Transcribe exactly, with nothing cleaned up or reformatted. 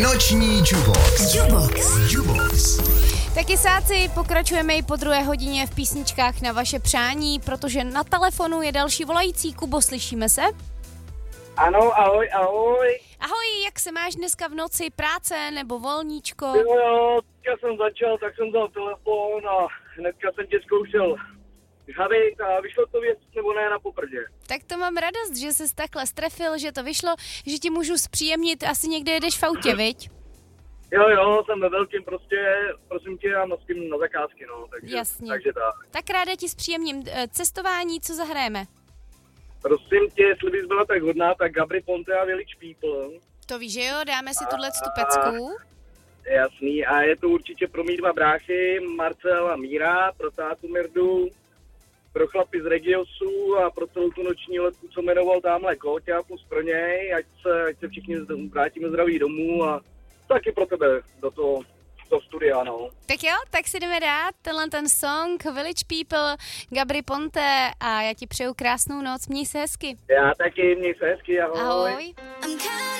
Noční Jubox. Jubox. Jubox. Taky sáci, pokračujeme i po druhé hodině v písničkách na vaše přání, protože na telefonu je další volající. Kubo, slyšíme se? Ano, ahoj, ahoj. Ahoj, jak se máš dneska v noci, práce nebo volníčko? Jo, jo, teďka jsem začal, tak jsem vzal telefon a hnedka jsem tě zkoušel žhavit a vyšlo to věc nebo ne na poprdě. Tak to mám radost, že jsi takhle strefil, že to vyšlo, že ti můžu zpříjemnit, asi někde jedeš v autě, viď? Jo, jo, jsem ve velkým prostě, prosím tě, a nosím na zakázky, no, takže, Jasně. takže tak. Tak ráda ti zpříjemním cestování, co zahrajeme? Prosím tě, jestli bys byla tak hodná, tak Gabry Ponte a Village People. To víš, že jo, dáme si tuhle tu pecku. Jasný, a je to určitě pro mý dva bráchy, Marcel a Míra, pro tátu Mirdu, pro chlapy z Regiosu a pro celou tu noční letku, co jmenoval tamhle Kóťa, plus pro něj, ať se, ať se všichni vrátíme zdraví domů a taky pro tebe do toho, do studia, no. Tak jo, tak si jdeme dát tenhle ten song Village People, Gabry Ponte a já ti přeju krásnou noc, měj se hezky. Já taky, měj se hezky, ahoj. Ahoj.